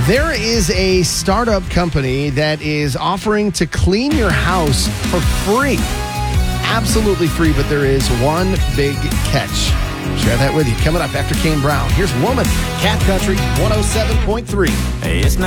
There is a startup company that is offering to clean your house for free. Absolutely free, but there is one big catch. Share that with you. Coming up after Kane Brown. Here's Woman, Cat Country 107.3. Hey, it's not